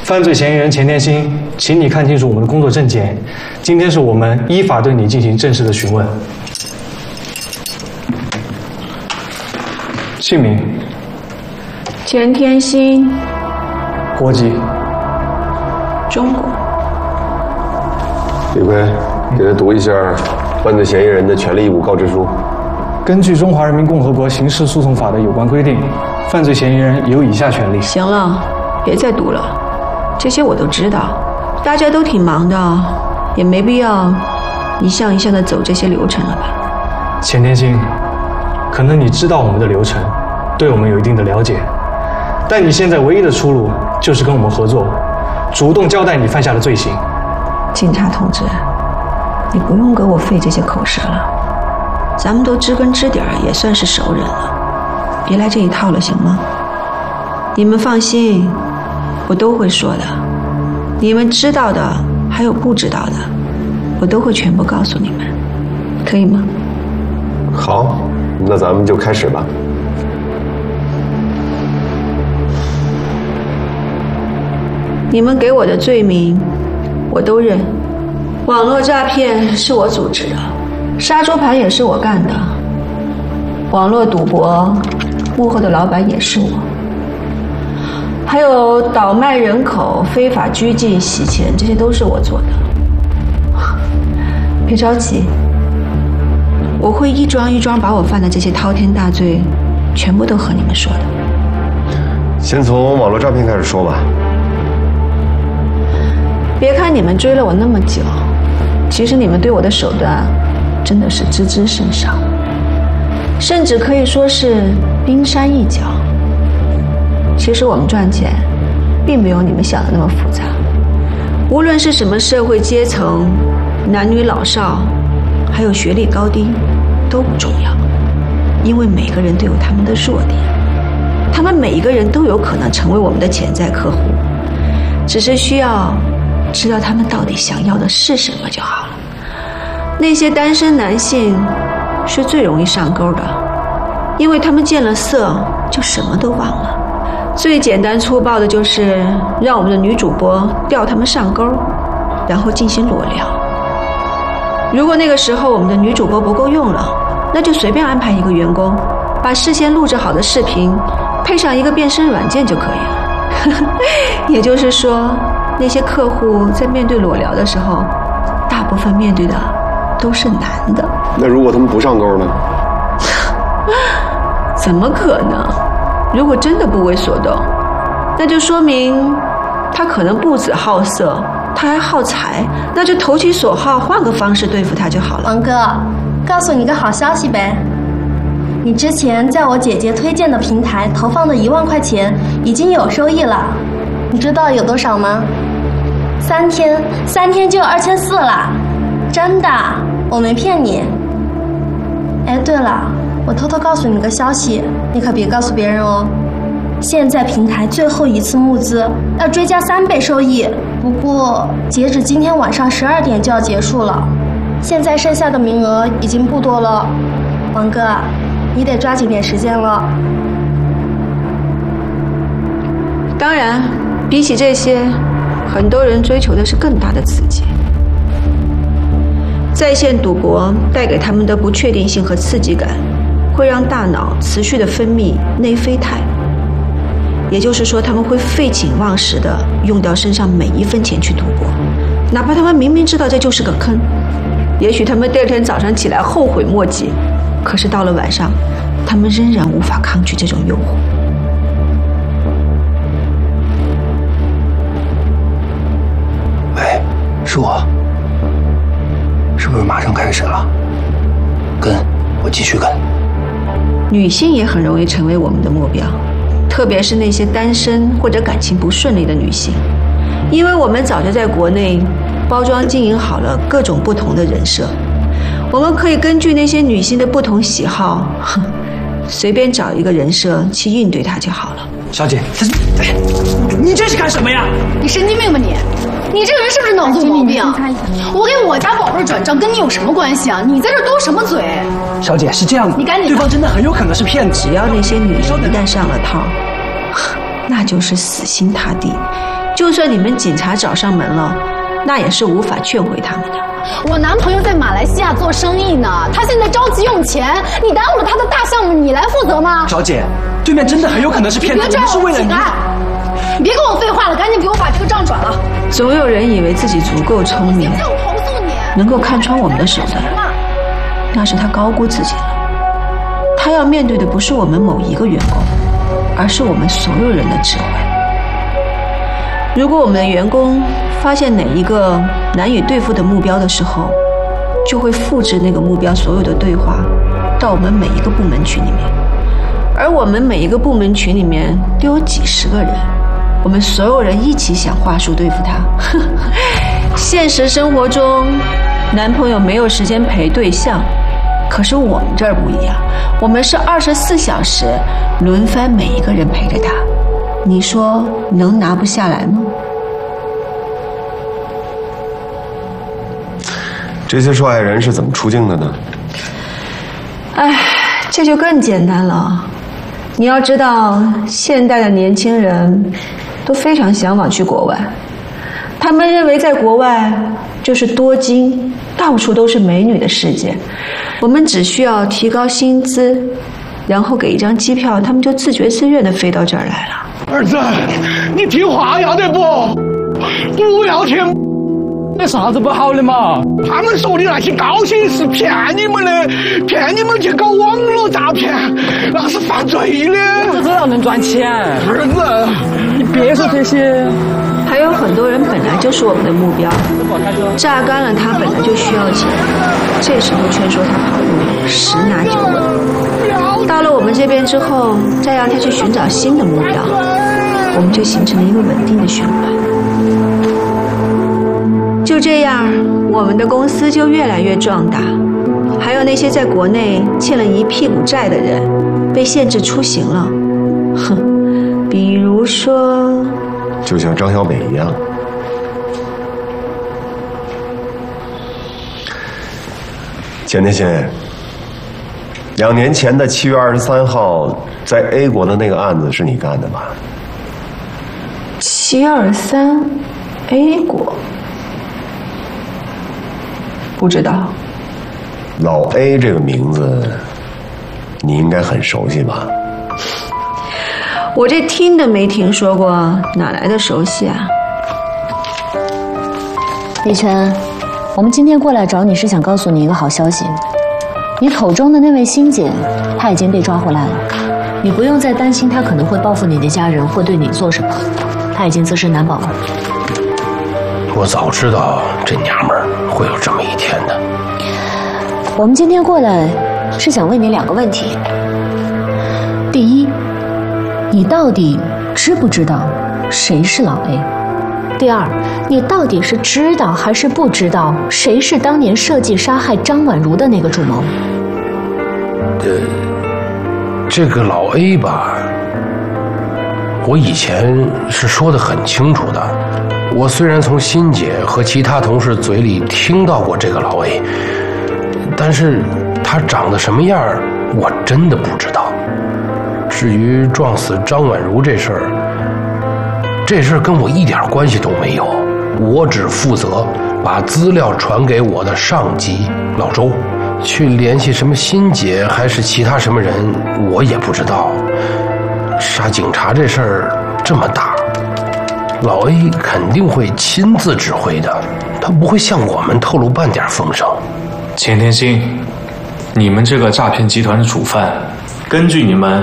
犯罪嫌疑人钱天星，请你看清楚我们的工作证件。今天是我们依法对你进行正式的询问。姓名： 钱天星， 国籍： 中国。 李逵，给他读一下犯罪嫌疑人的权利义务告知书。 根据《中华人民共和国刑事诉讼法》的有关规定，犯罪嫌疑人有以下权利。 行了，别再读了，这些我都知道，大家都挺忙的，也没必要一项一项的走这些流程了吧？ 钱天星，可能你知道我们的流程，对我们有一定的了解，但你现在唯一的出路就是跟我们合作，主动交代你犯下的罪行。 警察同志，你不用给我费这些口舌了，咱们都知根知底儿，也算是熟人了，别来这一套了，行吗？你们放心，我都会说的，你们知道的还有不知道的，我都会全部告诉你们，可以吗？ 好，那咱们就开始吧。 你们给我的罪名我都认，网络诈骗是我组织的，杀猪盘也是我干的，网络赌博幕后的老板也是我，还有倒卖人口、非法拘禁、洗钱，这些都是我做的。别着急，我会一桩一桩把我犯的这些滔天大罪全部都和你们说的。 先从网络诈骗开始说吧。 别看你们追了我那么久，其实你们对我的手段真的是知之甚少，甚至可以说是冰山一角。其实我们赚钱并没有你们想的那么复杂，无论是什么社会阶层、男女老少，还有学历高低都不重要，因为每个人都有他们的弱点，他们每一个人都有可能成为我们的潜在客户，只是需要知道他们到底想要的是什么就好了。那些单身男性是最容易上钩的，因为他们见了色就什么都忘了。最简单粗暴的就是让我们的女主播钓他们上钩，然后进行裸聊。如果那个时候我们的女主播不够用了，那就随便安排一个员工，把事先录制好的视频配上一个变身软件就可以了。也就是说，那些客户在面对裸聊的时候，大部分面对的都是男的。 那如果他们不上钩呢？ 怎么可能？如果真的不为所动，那就说明他可能不止好色，他还好财，那就投其所好，换个方式对付他就好了。 王哥，告诉你个好消息呗，你之前在我姐姐推荐的平台投放的1万块钱已经有收益了，你知道有多少吗？3天就有2400了，真的，我没骗你。哎，对了，我偷偷告诉你个消息，你可别告诉别人哦。现在平台最后一次募资要追加3倍收益，不过截止今天晚上12点就要结束了，现在剩下的名额已经不多了。王哥，你得抓紧点时间了。 当然，比起这些，很多人追求的是更大的刺激。在线赌博带给他们的不确定性和刺激感，会让大脑持续的分泌内啡肽，也就是说，他们会废寝忘食的用掉身上每一分钱去赌博，哪怕他们明明知道这就是个坑，也许他们第2天早上起来后悔莫及，可是到了晚上，他们仍然无法抗拒这种诱惑。 喂，是我，是不是马上开始了？跟，我继续跟。 女性也很容易成为我们的目标，特别是那些单身或者感情不顺利的女性，因为我们早就在国内包装经营好了各种不同的人设，我们可以根据那些女性的不同喜好，随便找一个人设去应对她就好了。 小姐， 你这是干什么呀？ 你神经病吧你！你这个人是不是脑子有毛病啊？我给我家宝贝转账跟你有什么关系啊？你在这嘟什么嘴？ 小姐是这样的， 你赶紧， 对方真的很有可能是骗子。 只要那些女人一旦上了套，那就是死心塌地， 就算你们警察找上门了，那也是无法劝回他们的。 我男朋友在马来西亚做生意呢，他现在着急用钱，你耽误了他的大项目，你来负责吗？ 小姐，对面真的很有可能是骗子，我们是为了你。 你别跟我废话了，赶紧给我把这个账转了。 总有人以为自己足够聪明，能够看穿我们的手段，那是他高估自己了。他要面对的不是我们某一个员工，而是我们所有人的智慧。如果我们的员工发现哪一个难以对付的目标的时候，就会复制那个目标所有的对话到我们每一个部门群里面，而我们每一个部门群里面都有几十个人，我们所有人一起想话术对付他。现实生活中，男朋友没有时间陪对象，可是我们这儿不一样，我们是24小时轮番每一个人陪着他，你说能拿不下来吗？ 这些受害人是怎么出境的呢？ 哎，这就更简单了。你要知道，现代的年轻人都非常向往去国外，他们认为在国外就是多金，到处都是美女的世界。我们只需要提高薪资，然后给一张机票，他们就自觉自愿地飞到这儿来了。 儿子，你听话要得不？不要听。 那啥子不好的嘛？ 他们说的那些高薪是骗你们的，骗你们去搞网络诈骗，那是犯罪的。 只要能赚钱。 儿子， 你别说这些。 还有很多人本来就是我们的目标，榨干了他本来就需要钱，这时候劝说他跑路，10拿9稳。到了我们这边之后，再让他去寻找新的目标，我们就形成了一个稳定的循环。就这样，我们的公司就越来越壮大。还有那些在国内欠了一屁股债的人，被限制出行了。哼，比如说， 就像张小北一样。钱天信，2年前的7月23号，在 A 国的那个案子是你干的吧 723 A 国。不知道。 老 A 这个名字，你应该很熟悉吧？ 我这听都没听说过，哪来的熟悉啊？ 李全，我们今天过来找你是想告诉你一个好消息，你口中的那位欣姐，她已经被抓回来了，你不用再担心她可能会报复你的家人，会对你做什么，她已经自身难保了。 我早知道这娘们儿会有这么一天的。 我们今天过来是想问你2个问题。第一，你到底知不知道谁是老 A？ 第二，你到底是知道还是不知道谁是当年设计杀害张婉如的那个主谋？ 这个老 A 吧，我以前是说得很清楚的。我虽然从欣姐和其他同事嘴里听到过这个老 A， 但是他长得什么样我真的不知道。至于撞死张婉如这事儿跟我一点关系都没有，我只负责把资料传给我的上级老周，去联系什么欣姐还是其他什么人我也不知道。杀警察这事儿这么大，老 A 肯定会亲自指挥的，他不会向我们透露半点风声。 钱天星，你们这个诈骗集团的主犯，根据你们